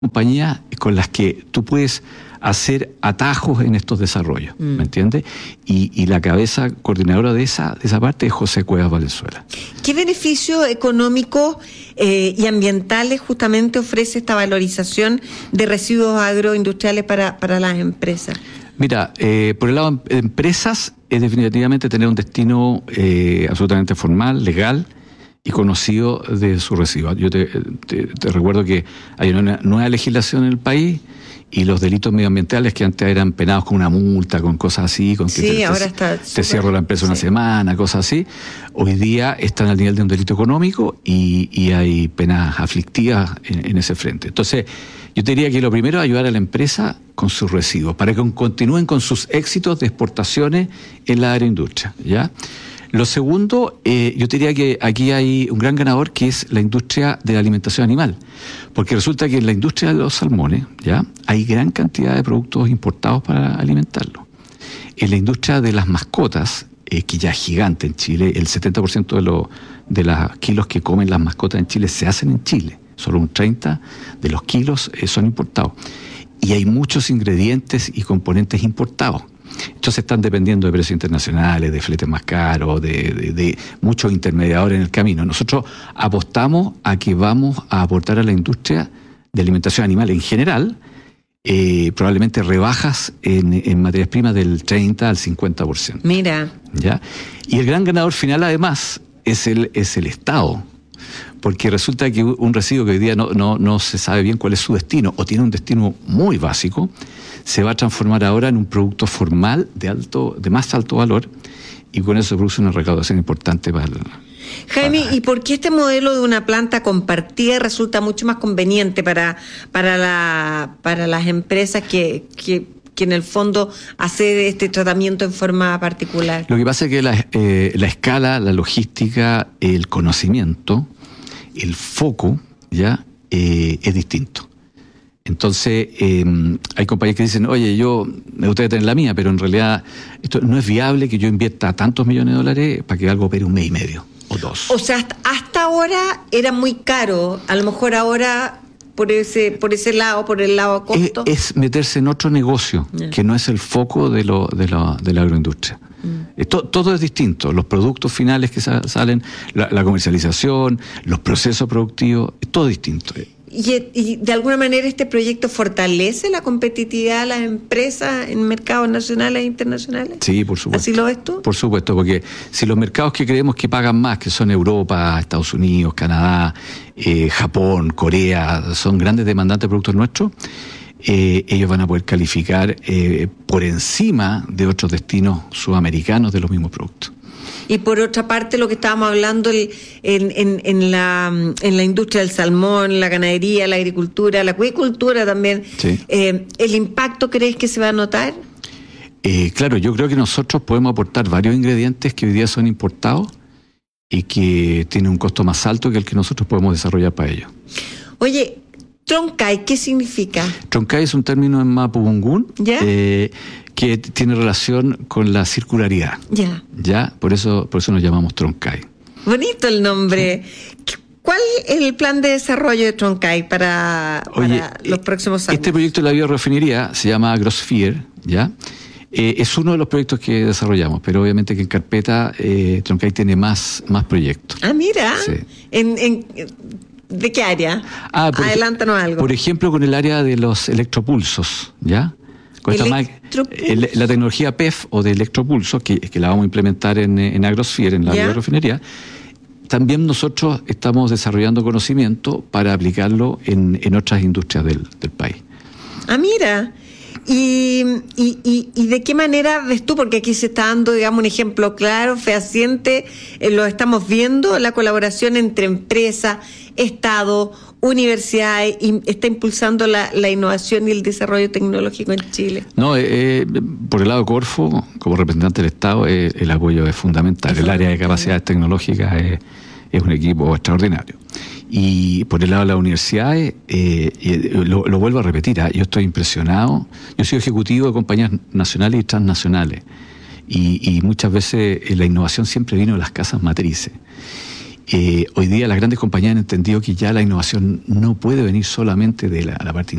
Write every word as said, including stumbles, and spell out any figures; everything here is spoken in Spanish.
compañías con las que tú puedes hacer atajos en estos desarrollos, mm. ¿me entiendes? Y, y la cabeza coordinadora de esa, de esa parte es José Cuevas Valenzuela. ¿Qué beneficios económicos eh, y ambientales justamente ofrece esta valorización de residuos agroindustriales para, para las empresas? Mira, eh, por el lado de empresas es definitivamente tener un destino eh, absolutamente formal, legal y conocido de su residuo. Yo te, te, te recuerdo que hay una nueva legislación en el país y los delitos medioambientales que antes eran penados con una multa, con cosas así, con que sí, te, ahora te, está te super, cierro la empresa sí. una semana, cosas así, hoy día están al nivel de un delito económico y, y hay penas aflictivas en, en ese frente. Entonces, yo te diría que lo primero es ayudar a la empresa con sus residuos, para que continúen con sus éxitos de exportaciones en la agroindustria, ¿ya? Lo segundo, eh, yo te diría que aquí hay un gran ganador que es la industria de la alimentación animal, porque resulta que en la industria de los salmones, ¿ya?, hay gran cantidad de productos importados para alimentarlos. En la industria de las mascotas, eh, que ya es gigante en Chile, el setenta por ciento de los de los kilos que comen las mascotas en Chile se hacen en Chile, solo un treinta por ciento de los kilos eh, son importados. Y hay muchos ingredientes y componentes importados. Entonces están dependiendo de precios internacionales, de fletes más caros, de, de, de muchos intermediadores en el camino. Nosotros apostamos a que vamos a aportar a la industria de alimentación animal en general, eh, probablemente rebajas en, en materias primas del treinta al cincuenta por ciento. Mira. ¿Ya? Y el gran ganador final además es el, es el Estado. Porque resulta que un residuo que hoy día no, no, no se sabe bien cuál es su destino, o tiene un destino muy básico, se va a transformar ahora en un producto formal de alto, de más alto valor, y con eso se produce una recaudación importante para el, Jaime, para... ¿y por qué este modelo de una planta compartida resulta mucho más conveniente para, para, la, para las empresas que, que, que en el fondo hacer este tratamiento en forma particular? Lo que pasa es que la, eh, la escala, la logística, el conocimiento, el foco, ya eh, es distinto. Entonces, eh, hay compañías que dicen, oye, yo me gustaría tener la mía, pero en realidad esto no es viable que yo invierta tantos millones de dólares para que algo opere un mes y medio o dos. O sea, hasta, hasta ahora era muy caro, a lo mejor ahora por ese por ese lado, por el lado costo. Es, es meterse en otro negocio, yeah. que no es el foco de, lo, de, lo, de la agroindustria. Mm. Todo, todo es distinto, los productos finales que salen, la, la comercialización, los procesos productivos, es todo distinto. ¿Y, ¿Y de alguna manera este proyecto fortalece la competitividad de las empresas en mercados nacionales e internacionales? Sí, por supuesto. ¿Así lo ves tú? Por supuesto, porque si los mercados que creemos que pagan más, que son Europa, Estados Unidos, Canadá, eh, Japón, Corea, son grandes demandantes de productos nuestros, eh, ellos van a poder calificar eh, por encima de otros destinos sudamericanos de los mismos productos. Y por otra parte, lo que estábamos hablando el, en, en, en, la, en la industria del salmón, la ganadería, la agricultura, la acuicultura también, sí. eh, ¿el impacto crees que se va a notar? Eh, claro, yo creo que nosotros podemos aportar varios ingredientes que hoy día son importados y que tienen un costo más alto que el que nosotros podemos desarrollar para ellos. Oye, Troncay, ¿qué significa? Troncay es un término en mapudungún eh, que tiene relación con la circularidad. Ya. Ya, por eso, por eso nos llamamos Troncay. Bonito el nombre. ¿Cuál es el plan de desarrollo de Troncay para, Oye, para los próximos años? Este proyecto de la biorefinería se llama Agrosphere, ¿ya? Eh, es uno de los proyectos que desarrollamos, pero obviamente que en carpeta eh, Troncay tiene más, más proyectos. Ah, mira. Sí. En, en, ¿De qué área? Ah, por, Adelántanos algo. Por ejemplo, con el área de los electropulsos, ¿ya? Con esta más, el, la tecnología P E F o de electropulsos, que, que la vamos a implementar en, en Agrosphere, en la biorefinería, también nosotros estamos desarrollando conocimiento para aplicarlo en, en otras industrias del, del país. Ah, mira. Y, y, y, ¿Y de qué manera ves tú? Porque aquí se está dando, digamos, un ejemplo claro, fehaciente, eh, lo estamos viendo, la colaboración entre empresas, Estado, universidades, y está impulsando la, la innovación y el desarrollo tecnológico en Chile. No, eh, por el lado de Corfo, como representante del Estado, eh, el apoyo es fundamental. El área de capacidades tecnológicas es, es un equipo extraordinario. Y por el lado de las universidades, eh, eh, lo, lo vuelvo a repetir, ¿eh? Yo estoy impresionado. Yo soy ejecutivo de compañías nacionales y transnacionales. Y, y muchas veces eh, la innovación siempre vino de las casas matrices. Eh, hoy día las grandes compañías han entendido que ya la innovación no puede venir solamente de la, la parte